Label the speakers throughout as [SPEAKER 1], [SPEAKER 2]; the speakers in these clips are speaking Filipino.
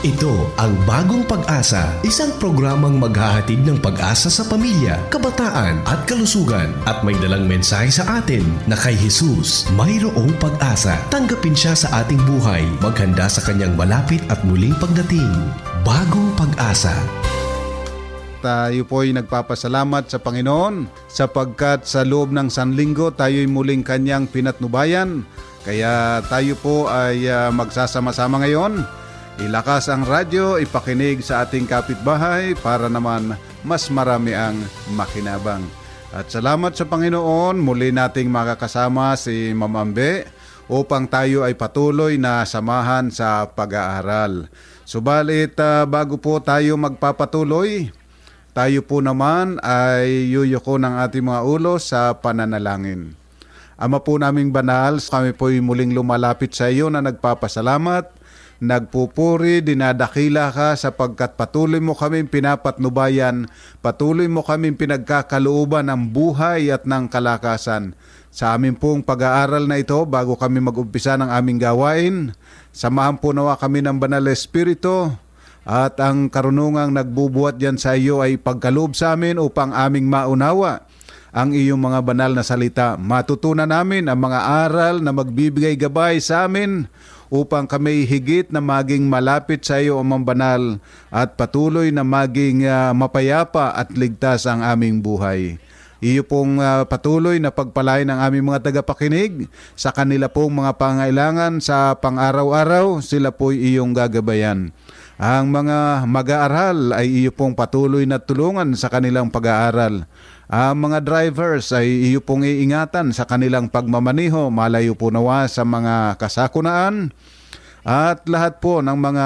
[SPEAKER 1] Ito ang Bagong Pag-asa, isang programang maghahatid ng pag-asa sa pamilya, kabataan at kalusugan at may dalang mensahe sa atin na kay Jesus mayroong pag-asa. Tanggapin siya sa ating buhay, maghanda sa kanyang malapit at muling pagdating. Bagong Pag-asa.
[SPEAKER 2] Tayo po'y nagpapasalamat sa Panginoon sapagkat sa loob ng Sanlinggo tayo'y muling kanyang pinatnubayan. Kaya tayo po ay magsasama-sama ngayon. Ilakas ang radyo, ipakinig sa ating kapitbahay para naman mas marami ang makinabang. At salamat sa Panginoon, muli nating makakasama si Ma'am Ambe upang tayo ay patuloy na samahan sa pag-aaral. Subalit bago po tayo magpapatuloy, tayo po naman ay yuyuko ng ating mga ulo sa pananalangin. Ama po naming banal, kami po muling lumalapit sa iyo na nagpapasalamat, nagpupuri, dinadakila ka sapagkat patuloy mo kaming pinapatnubayan, patuloy mo kaming pinagkakalooban ng buhay at ng kalakasan. Sa amin pong pag-aaral na ito, bago kami mag-umpisa ng aming gawain, samahan po nawa kami ng Banal na Espiritu at ang karunungang nagbubuhat diyan sa iyo ay pagkaloob sa amin upang aming maunawa ang iyong mga banal na salita. Matutunan namin ang mga aral na magbibigay gabay sa amin upang kami higit na maging malapit sa iyo, Amang Banal, at patuloy na maging mapayapa at ligtas ang aming buhay. Iyo pong patuloy na pagpalain ang aming mga tagapakinig sa kanila pong mga pangailangan sa pang-araw-araw, sila po'y iyong gagabayan. Ang mga mag-aaral ay iyo pong patuloy na tulungan sa kanilang pag-aaral. Ang mga drivers ay iyo pong iingatan sa kanilang pagmamaniho, malayo po nawa sa mga kasakunaan at lahat po ng mga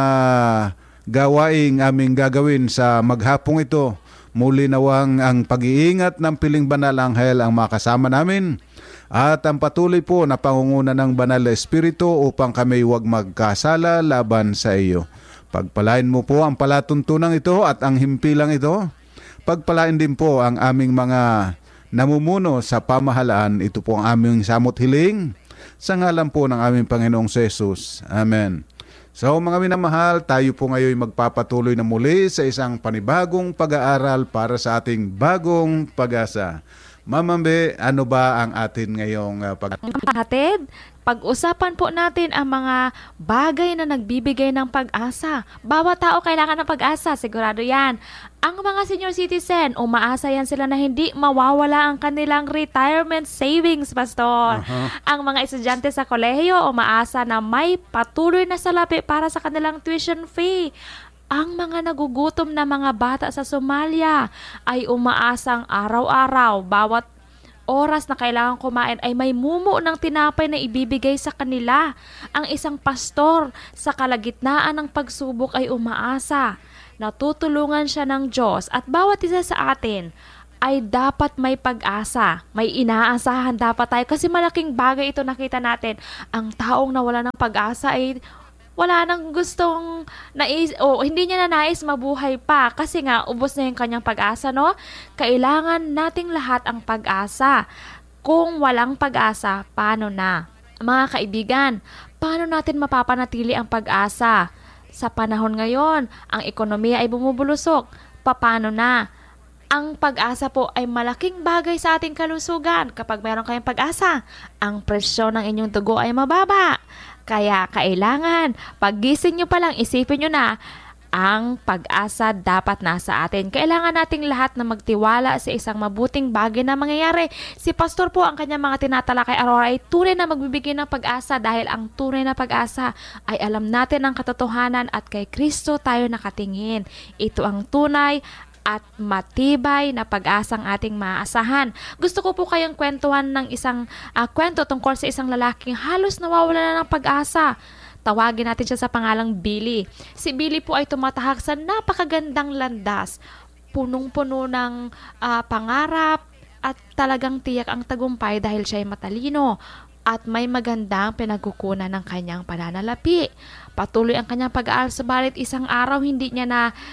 [SPEAKER 2] gawaing aming gagawin sa maghapong ito. Muli nawang ang pag-iingat ng piling banal anghel ang makasama namin at ang patuloy po na pangunguna ng Banal na Espiritu upang kami huwag magkasala laban sa iyo. Pagpalain mo po ang palatuntunan ito at ang himpilang ito. Pagpalain din po ang aming mga namumuno sa pamahalaan. Ito po ang aming samot hiling sa ngalan po ng aming Panginoong Jesus. Amen. So mga minamahal, tayo po ngayon magpapatuloy na muli sa isang panibagong pag-aaral para sa ating bagong pag-asa. Ma'am Ambe, ano ba ang atin ngayong
[SPEAKER 3] pag-hatid? Pag-usapan po natin ang mga bagay na nagbibigay ng pag-asa. Bawat tao kailangan ng pag-asa, sigurado yan. Ang mga senior citizen, umaasa yan sila na hindi mawawala ang kanilang retirement savings, Pastor. Ang mga estudyante sa kolehiyo, umaasa na may patuloy na salapi para sa kanilang tuition fee. Ang mga nagugutom na mga bata sa Somalia ay umaasang araw-araw, bawat oras na kailangan kumain ay may mumo ng tinapay na ibibigay sa kanila. Ang isang pastor sa kalagitnaan ng pagsubok ay umaasa. Natutulungan siya ng Diyos at bawat isa sa atin ay dapat may pag-asa. May inaasahan dapat tayo kasi malaking bagay ito nakita natin. Ang taong nawala ng pag-asa ay wala nang gustong hindi niya na nais mabuhay pa kasi nga ubos na yung kanyang pag-asa, no? Kailangan nating lahat ang pag-asa. Kung walang pag-asa, paano na? Mga kaibigan, paano natin mapapanatili ang pag-asa? Sa panahon ngayon, ang ekonomiya ay bumubulusok. Paano na? Ang pag-asa po ay malaking bagay sa ating kalusugan. Kapag mayroon kayong pag-asa, ang presyo ng inyong dugo ay mababa. Kaya kailangan, paggising nyo pa lang, isipin nyo na, ang pag-asa dapat nasa atin. Kailangan nating lahat na magtiwala sa isang mabuting bagay na mangyayari. Si Pastor po, ang kanyang mga tinatalakay araw-araw ay tunay na magbibigay ng pag-asa dahil ang tunay na pag-asa ay alam natin ang katotohanan at kay Kristo tayo nakatingin. Ito ang tunay at matibay na pag-asang ating maaasahan. Gusto ko po kayong kwentuhan ng isang kwento tungkol sa isang lalaking halos nawawala na ng pag-asa. Tawagin natin siya sa pangalang Billy. Si Billy po ay tumatahak sa napakagandang landas. Punong-puno ng pangarap at talagang tiyak ang tagumpay dahil siya ay matalino at may magandang pinagkukunan ng kanyang pananalapi. Patuloy ang kanyang pag-aaral, subalit isang araw hindi niya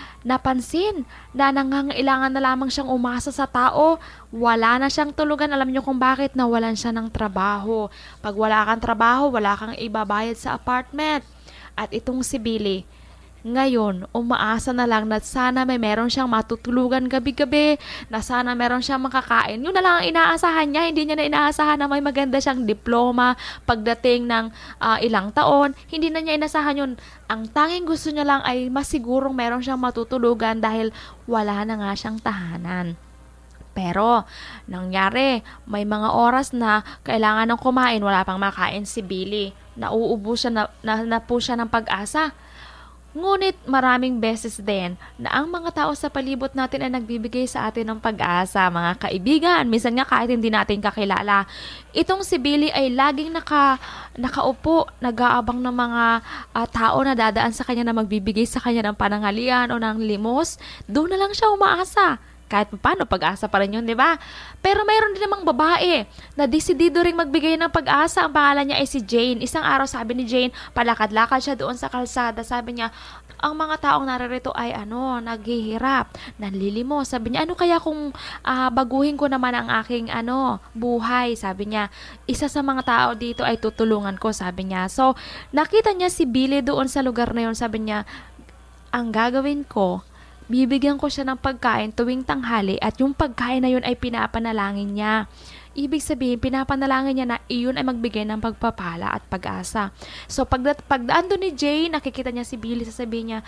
[SPEAKER 3] napansin na nangangailangan na lamang siyang umasa sa tao. Wala na siyang tulugan. Alam niyo kung bakit? Nawalan siya ng trabaho. Pag wala kang trabaho, wala kang ibabayad sa apartment. At itong si Billy, Ngayon, umaasa na lang na sana may meron siyang matutulugan gabi-gabi, na sana meron siyang makakain. Yun na lang ang inaasahan niya. Hindi niya na inaasahan na may maganda siyang diploma pagdating ng ilang taon. Hindi na niya inaasahan yun. Ang tanging gusto niya lang ay masigurong meron siyang matutulugan dahil wala na nga siyang tahanan. Pero, nangyari, may mga oras na kailangan ng kumain, wala pang makain si Billy. Nauubo siya na po siya ng pag-asa. Ngunit maraming beses din na ang mga tao sa palibot natin ay nagbibigay sa atin ng pag-asa, mga kaibigan. Minsan nga kahit hindi natin kakilala. Itong si Billy ay laging nakaupo, nag-aabang ng mga tao na dadaan sa kanya na magbibigay sa kanya ng pananghalian o ng limos. Doon na lang siya umaasa. Kahit paano, pag-asa pa rin yun, di ba? Pero mayroon din namang babae na desidido ring magbigay ng pag-asa. Ang pangalan niya ay si Jane. Isang araw, sabi ni Jane, palakad-lakad siya doon sa kalsada. Sabi niya, ang mga taong naririto ay naghihirap, nanlilimos. Sabi niya, ano kaya kung baguhin ko naman ang aking buhay? Sabi niya, isa sa mga tao dito ay tutulungan ko, sabi niya. So, nakita niya si Billy doon sa lugar na yun. Sabi niya, ang gagawin ko, bibigyan ko siya ng pagkain tuwing tanghali at yung pagkain na yun ay pinapanalangin niya. Ibig sabihin, pinapanalangin niya na iyon ay magbigay ng pagpapala at pag-asa. So, pagdaan doon ni Jane, nakikita niya si Billy, sasabihin niya,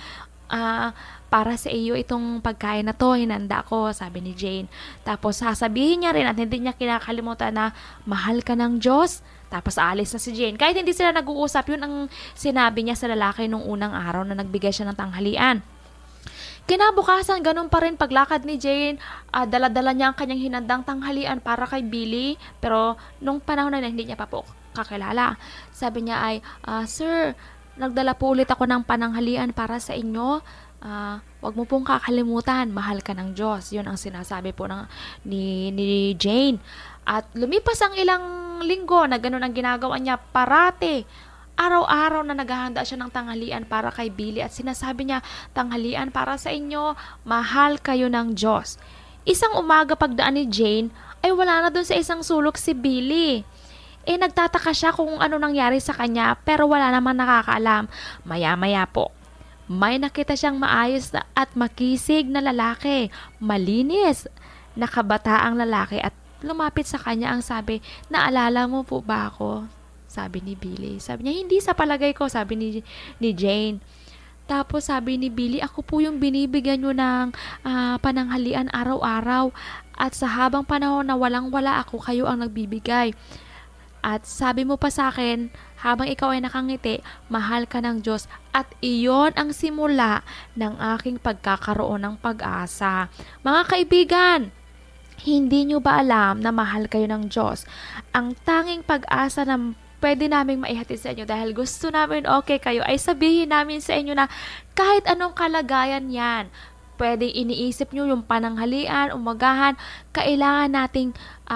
[SPEAKER 3] para sa iyo itong pagkain na to, hinanda ko, sabi ni Jane. Tapos, sasabihin niya rin at hindi niya kinakalimutan na mahal ka ng Diyos. Tapos, aalis na si Jane. Kahit hindi sila nag-uusap, yun ang sinabi niya sa lalaki nung unang araw na nagbigay siya ng tanghalian. Kinabukasan, ganun pa rin paglakad ni Jane, dala-dala niya ang kanyang hinandang tanghalian para kay Billy, pero nung panahon na hindi niya pa po kakilala. Sabi niya ay, Sir, nagdala po ulit ako ng pananghalian para sa inyo. Wag mo pong kakalimutan, mahal ka ng Diyos. Yun ang sinasabi po ni Jane. At lumipas ang ilang linggo na ganun ang ginagawa niya parati. Araw-araw na naghahanda siya ng tanghalian para kay Billy at sinasabi niya, tanghalian para sa inyo, mahal kayo ng Diyos. Isang umaga pagdaan ni Jane, ay wala na dun sa isang sulok si Billy. Nagtataka siya kung ano nangyari sa kanya pero wala namang nakakaalam. Maya-maya po, may nakita siyang maayos at makisig na lalaki, malinis, nakabataang lalaki at lumapit sa kanya ang sabi, naalala mo po ba ako? Sabi ni Billy. Sabi niya, hindi sa palagay ko, sabi ni Jane. Tapos sabi ni Billy, ako po yung binibigyan nyo ng pananghalian araw-araw. At sa habang panahon na walang-wala ako, kayo ang nagbibigay. At sabi mo pa sa akin, habang ikaw ay nakangiti, mahal ka ng Diyos. At iyon ang simula ng aking pagkakaroon ng pag-asa. Mga kaibigan, hindi nyo ba alam na mahal kayo ng Diyos? Ang tanging pag-asa na pwede naming maihatid sa inyo dahil gusto namin okay kayo ay sabihin namin sa inyo na kahit anong kalagayan yan, pwedeng iniisip nyo yung pananghalian, umagahan, kailangan nating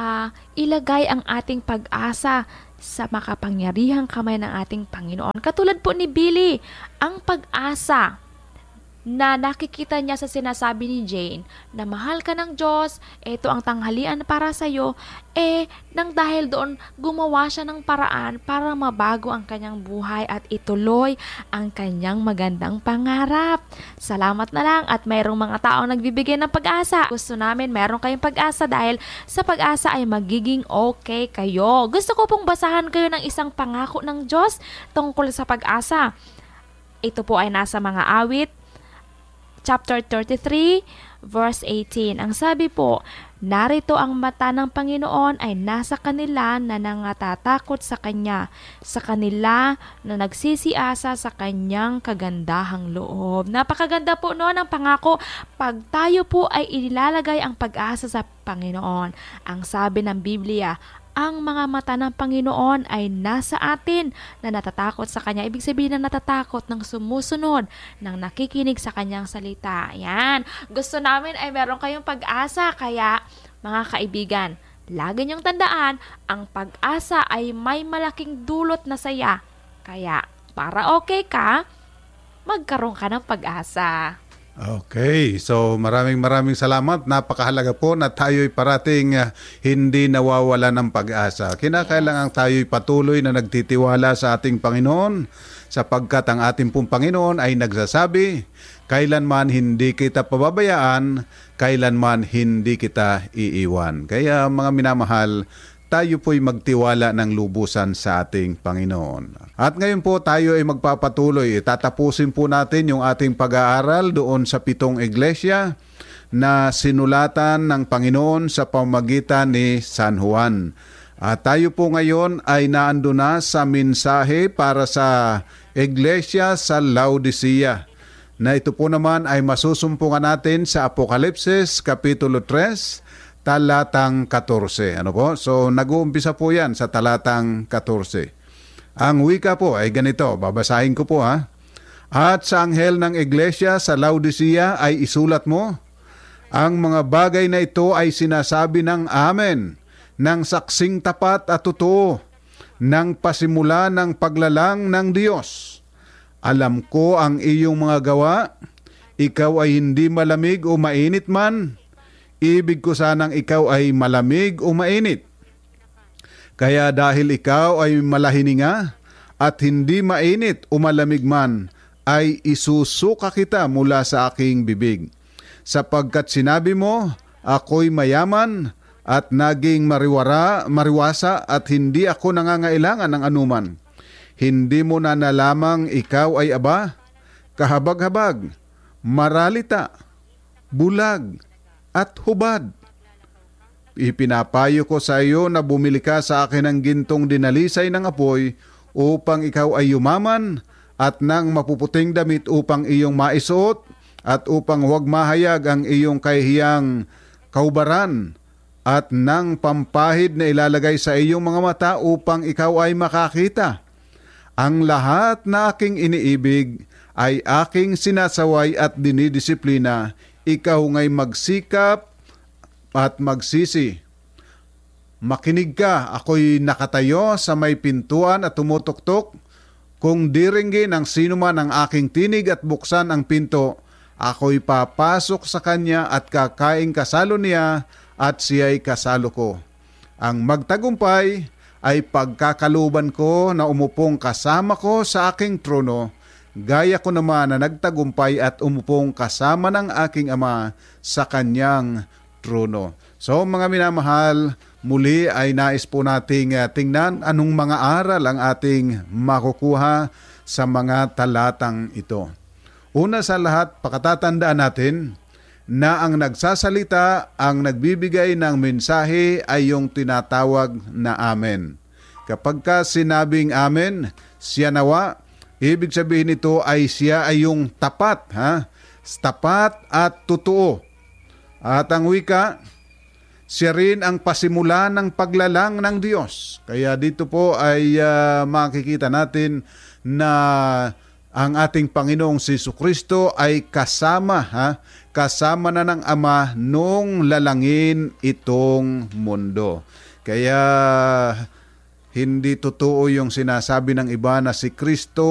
[SPEAKER 3] ilagay ang ating pag-asa sa makapangyarihang kamay ng ating Panginoon. Katulad po ni Billy, ang pag-asa na nakikita niya sa sinasabi ni Jane na mahal ka ng Diyos, ito ang tanghalian para sa iyo, nang dahil doon gumawa siya ng paraan para mabago ang kanyang buhay at ituloy ang kanyang magandang pangarap. Salamat na lang at mayroong mga taong nagbibigay ng pag-asa. Gusto namin mayroong kayong pag-asa dahil sa pag-asa ay magiging okay kayo. Gusto ko pong basahan kayo ng isang pangako ng Diyos tungkol sa pag-asa. Ito po ay nasa mga awit chapter 33, verse 18. Ang sabi po, narito ang mata ng Panginoon ay nasa kanila na nangatatakot sa Kanya, sa kanila na nagsisiasa sa Kanyang kagandahang loob. Napakaganda po noon ang pangako pag tayo po ay inilalagay ang pag-asa sa Panginoon. Ang sabi ng Biblia, ang mga mata ng Panginoon ay nasa atin na natatakot sa Kanya. Ibig sabihin na natatakot ng sumusunod, ng nakikinig sa Kanyang salita. Yan. Gusto namin ay meron kayong pag-asa. Kaya, mga kaibigan, lagi niyong tandaan, ang pag-asa ay may malaking dulot na saya. Kaya, para okay ka, magkaroon ka ng pag-asa.
[SPEAKER 2] Okay, so maraming salamat. Napakahalaga po na tayo'y parating hindi nawawala ng pag-asa. Kinakailangan tayo'y patuloy na nagtitiwala sa ating Panginoon sapagkat ang ating pong Panginoon ay nagsasabi, kailanman hindi kita pababayaan, kailanman hindi kita iiwan. Kaya mga minamahal, tayo po'y magtiwala ng lubusan sa ating Panginoon. At ngayon po tayo ay magpapatuloy. Tatapusin po natin yung ating pag-aaral doon sa 7 iglesia na sinulatan ng Panginoon sa pamamagitan ni San Juan. At tayo po ngayon ay naando na sa mensahe para sa iglesia sa Laodicea. Na ito po naman ay masusumpungan natin sa Apokalipsis Kapitulo 3, talatang 14. Ano po? So, nag-uumpisa po yan sa talatang 14. Ang wika po ay ganito. Babasahin ko po ha. At sa anghel ng iglesia sa Laodicea ay isulat mo, ang mga bagay na ito ay sinasabi ng Amen, ng saksing tapat at totoo, ng pasimula ng paglalang ng Diyos. Alam ko ang iyong mga gawa, ikaw ay hindi malamig o mainit man. Ibig ko sanang ikaw ay malamig o mainit. Kaya dahil ikaw ay malahininga at hindi mainit o malamig man, ay isusuka kita mula sa aking bibig. Sapagkat sinabi mo, ako'y mayaman at naging mariwasa at hindi ako nangangailangan ng anuman. Hindi mo na lamang ikaw ay aba, kahabag-habag, maralita, bulag, at hubad. Ipinapayo ko sa iyo na bumili ka sa akin ng gintong dinalisay ng apoy upang ikaw ay yumaman at ng mapuputing damit upang iyong maisuot at upang huwag mahayag ang iyong kahihiyang kaubaran at ng pampahid na ilalagay sa iyong mga mata upang ikaw ay makakita. Ang lahat na aking iniibig ay aking sinasaway at dinidisiplina. Ikaw ngay magsikap at magsisi. Makinig ka, ako'y nakatayo sa may pintuan at tumutuktok. Kung diringgin ng sino man ang aking tinig at buksan ang pinto, ako'y papasok sa kanya at kakaing kasalo niya at siya'y kasalo ko. Ang magtagumpay ay pagkakaluban ko na umupong kasama ko sa aking trono, gaya ko naman na nagtagumpay at umupong kasama ng aking Ama sa kanyang trono. So mga minamahal, muli ay nais po nating tingnan anong mga aral ang ating makukuha sa mga talatang ito. Una sa lahat, pakatatandaan natin na ang nagsasalita, ang nagbibigay ng mensahe ay yung tinatawag na Amen. Kapag ka sinabing Amen, siya nawa, ibig sabihin nito ay siya ay yung tapat, tapat at totoo. At ang wika, siya rin ang pasimula ng paglalang ng Diyos. Kaya dito po ay makikita natin na ang ating Panginoong Jesucristo ay kasama na ng Ama nung lalangin itong mundo. Kaya hindi totoo yung sinasabi ng iba na si Kristo